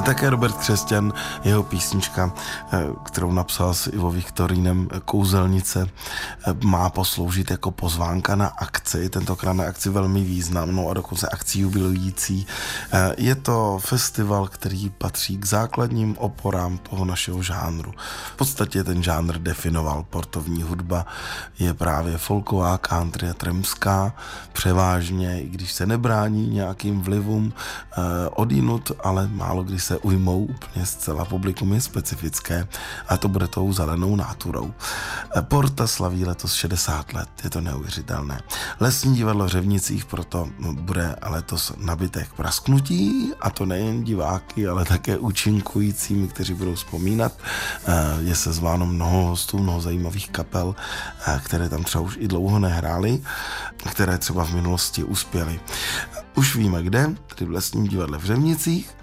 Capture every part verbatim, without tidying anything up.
Také Robert Křesťan, jeho písnička, kterou napsal s Ivo Viktorínem, Kouzelnice, má posloužit jako pozvánka na akci, tentokrát na akci velmi významnou a dokonce akci jubilující. Je to festival, který patří k základním oporám toho našeho žánru. V podstatě ten žánr definoval. Portovní hudba je právě folková, country a tramská, převážně, i když se nebrání nějakým vlivům odinut, ale málo kdy se ujmou úplně zcela. Publikum je specifické a to bude tou zelenou náturou. Porta slaví letos šedesát let, je to neuvěřitelné. Lesní divadlo v Řevnicích proto bude letos nabité k prasknutí, a to nejen diváky, ale také účinkujícími, kteří budou vzpomínat. Je sezváno mnoho hostů, mnoho zajímavých kapel, které tam třeba už i dlouho nehrály, které třeba v minulosti uspěly. Už víme kde, tedy v Lesním divadle v Řevnicích.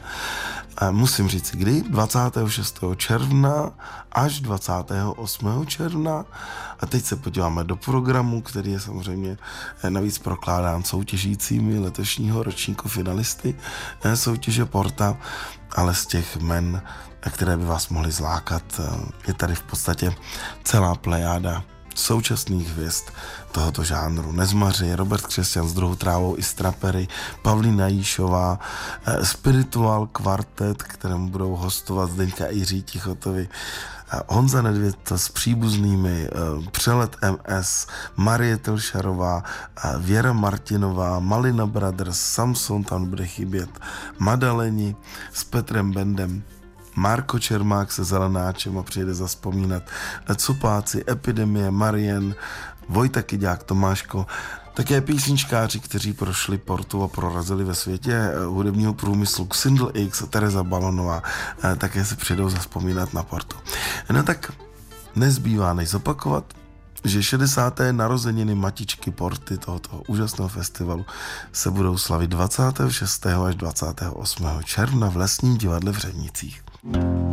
Musím říct kdy, dvacátého šestého června až dvacátého osmého června. A teď se podíváme do programu, který je samozřejmě navíc prokládán soutěžícími letošního ročníku finalisty soutěže Porta, ale z těch jmen, které by vás mohly zlákat, je tady v podstatě celá plejáda současných hvězd tohoto žánru. Nezmaři, Robert Křesťan s Druhou trávou i Strapery, Pavlína Jíšová, Spiritual kvartet, kterému budou hostovat Zdeňka a Jiří Tichotovi, Honza Nedvěd s příbuznými, Přelet M S, Marie Telšarová, Věra Martinová, Malina Brothers, Samson tam bude chybět, Madaleni s Petrem Bendem, Marko Čermák se Zelenáčem a přijede zazpomínat, Cupáci, Epidemie, Marien, Vojta Kyďák, Tomáško, také písničkáři, kteří prošli Portu a prorazili ve světě hudebního průmyslu, Xindl X, Tereza Balonová, také se přijdou zazpomínat na Portu. No tak nezbývá než zopakovat, že šedesáté narozeniny Matičky Porty tohoto úžasného festivalu se budou slavit dvacátého šestého až dvacátého osmého června v Lesním divadle v Řevnicích.